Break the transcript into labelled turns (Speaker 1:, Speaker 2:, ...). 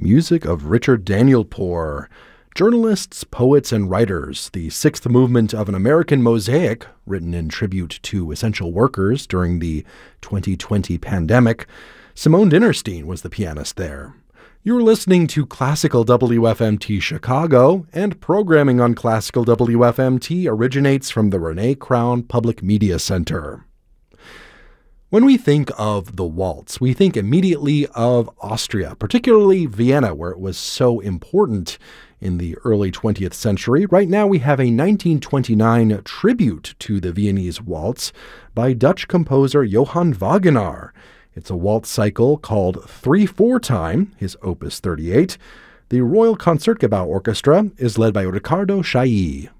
Speaker 1: music of Richard Danielpour. Journalists, poets, and writers, the sixth movement of an American mosaic written in tribute to essential workers during the 2020 pandemic. Simone Dinnerstein was the pianist there. You're listening to Classical WFMT Chicago, and programming on Classical WFMT originates from the Renee Crown Public Media Center. When we think of the waltz, we think immediately of Austria, particularly Vienna, where it was so important in the early 20th century. Right now we have a 1929 tribute to the Viennese waltz by Dutch composer Johann Wagenaar. It's a waltz cycle called 3/4 Time, his opus 38. The Royal Concertgebouw Orchestra is led by Riccardo Chailly.